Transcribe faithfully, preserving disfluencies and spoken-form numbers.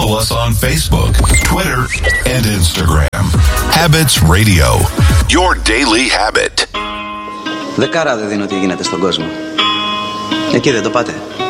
Follow us on Facebook, Twitter, and Instagram. Habits Radio, your daily habit. Δεκάρα δεν δίνω τι γίνεται στον κόσμο. Εκεί δεν το πάτε.